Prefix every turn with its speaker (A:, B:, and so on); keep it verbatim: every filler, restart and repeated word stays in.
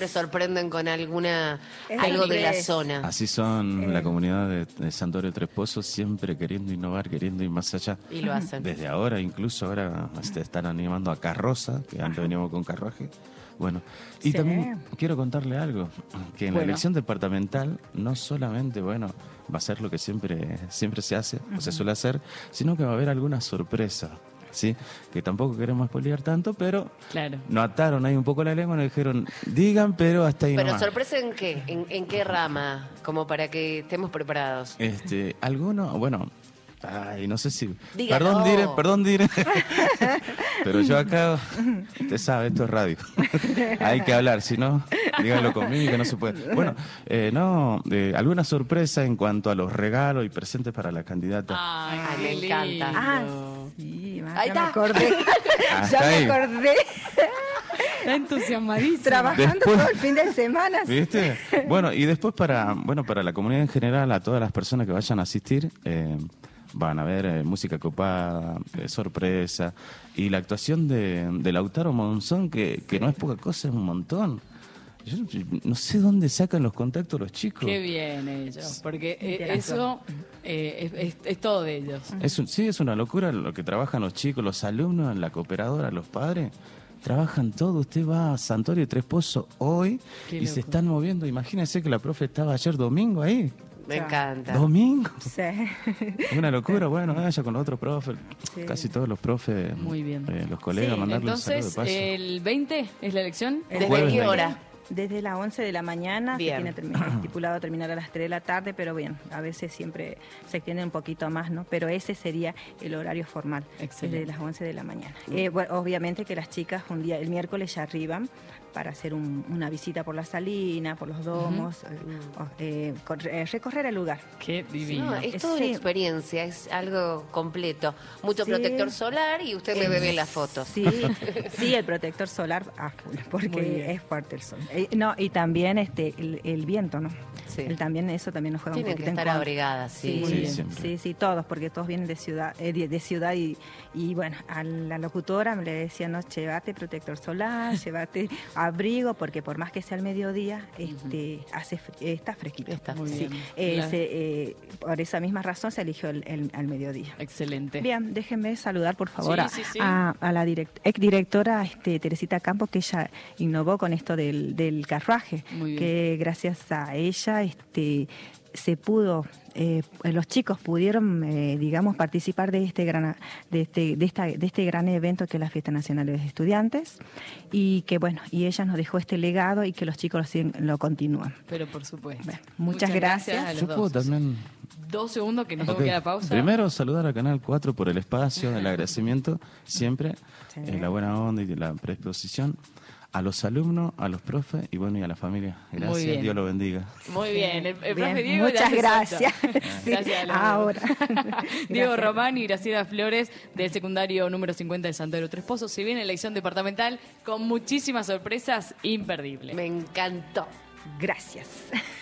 A: siempre sorprenden con alguna algo de la zona.
B: Así son
C: Eh.
B: la comunidad de, de Santuario Tres Pozos, siempre queriendo innovar, queriendo ir más allá.
A: Y lo hacen.
B: Desde ahora, incluso ahora este, están animando a carroza, que antes veníamos con carruaje. Bueno, y
C: Sí.
B: también quiero contarle algo, que en
D: Bueno.
B: la elección departamental no solamente, bueno, va a ser lo que siempre, siempre se hace, o se suele hacer, sino que va a haber alguna sorpresa, ¿sí? Que tampoco queremos spoilear tanto, pero
D: Claro.
B: nos ataron ahí un poco la lengua y nos dijeron, digan, pero hasta ahí
A: Pero
B: nomás.
A: sorpresa en qué, en, en qué rama, como para que estemos preparados.
B: Este, alguno, bueno, ay, no sé si.
A: Dígalo.
B: Perdón, dire, perdón, dire. Pero yo acá, usted sabe, esto es radio. Hay que hablar, si no, dígalo conmigo que no se puede. Bueno, eh, no, eh, alguna sorpresa en cuanto a los regalos y presentes para la candidata.
D: Ay,
A: Ay,
D: qué
A: me
D: lindo.
A: encanta.
C: Ah, sí, ma,
A: Ahí
C: ya
A: está.
C: me acordé.
B: Hasta
C: ya
B: ahí.
C: me acordé.
D: Está entusiasmadísimo.
C: Trabajando
B: Después-
C: todo el fin de semana.
B: ¿Viste? Bueno, y después para, bueno, para la comunidad en general, a todas las personas que vayan a asistir, eh, van a ver eh, música copada, eh, sorpresa, y la actuación de, de Lautaro Monzón, que, que no es poca cosa, es un montón. Yo no sé dónde sacan los contactos los chicos.
D: Qué bien ellos, porque eh,
C: Interactúan.
D: eso eh, es, es- es todo de ellos.
B: Es un- sí, es una locura lo que trabajan los chicos, los alumnos, la cooperadora, los padres. Trabajan todo. Usted va a Santuario Tres Pozos hoy
D: Qué
B: y se
D: loco.
B: están moviendo. Imagínense que la profe estaba ayer domingo ahí.
A: Me
C: Ya.
A: encanta.
B: Domingo.
C: Sí.
B: Una locura. Bueno, ella con los otros profes,
C: Sí.
B: casi todos los profes,
D: Muy bien.
B: eh, los colegas,
C: Sí,
B: mandarles un saludo de
D: Entonces,
B: paso.
D: el veinte es la elección.
A: ¿Desde
B: Jueves
A: qué
B: veinte.
A: hora?
C: Desde las once de la mañana, se
A: Bien.
C: tiene termi- estipulado terminar a las tres de la tarde, pero bien, a veces siempre se extiende un poquito más, ¿no? Pero ese sería el horario formal,
D: Excelente.
C: desde las once de la mañana. Eh, bueno, obviamente que las chicas un día, el miércoles ya arriban para hacer un- una visita por la salina, por los domos, eh, o- eh, cor- eh, recorrer el lugar.
D: Qué divino.
A: No, es toda
C: Sí.
A: una experiencia, es algo completo. Mucho
C: Sí.
A: protector solar y usted me ve bien las fotos.
C: Sí, sí, el protector solar a full,
D: Muy
C: porque
D: bien.
C: es fuerte el sol. Eh, no, y también este el, el viento, ¿no?
A: Sí.
C: El también eso también nos juega
A: Tienen
C: un
A: que
C: poquito en
A: estar
C: contra.
A: abrigadas, sí.
C: Sí,
B: Muy
C: sí,
B: bien. siempre.
C: sí, sí, todos, porque todos vienen de ciudad, eh, de, de ciudad y, y bueno, a la locutora me le decía, no, llévate protector solar, llévate abrigo, porque por más que sea el mediodía, este, hace, fr- eh, está fresquito.
A: Está
D: Muy
C: Sí,
D: bien.
C: eh,
D: La-
C: se, eh, por esa misma razón se eligió el, el- al mediodía.
D: Excelente.
C: Bien, déjenme saludar por favor
D: Sí,
C: a,
D: sí, sí.
C: a- a la direct, exdirectora este, Teresita Campos, que ella innovó con esto del, del carruaje,
D: Muy bien.
C: que gracias a ella este, se pudo, eh, los chicos pudieron, eh, digamos, participar de este gran, de este, de esta, de este gran evento que es la Fiesta Nacional de los Estudiantes, y que bueno, y ella nos dejó este legado y que los chicos lo, siguen- lo continúan.
D: Pero por supuesto.
C: Bueno, muchas gracias.
D: a los
B: Yo puedo
D: dos.
B: también.
D: Dos segundos que nos
B: Ok.
D: tengo que ir a pausa.
B: Primero, saludar a Canal cuatro por el espacio, el agradecimiento, siempre,
C: Sí.
B: eh, la buena onda y la predisposición. A los alumnos, a los profes y bueno, y a la familia. Gracias,
D: bien.
B: Dios lo bendiga.
D: Muy bien, el, el
C: Bien,
D: profe Diego ya
C: muchas
D: se
C: gracias.
D: soltó.
C: Sí,
D: Gracias a los dos.
C: ahora.
D: Diego
C: Gracias.
D: Román y Graciela Flores del secundario número cincuenta de Santuario Tres Pozos. Se viene elección departamental con muchísimas sorpresas imperdibles.
A: Me encantó.
C: Gracias.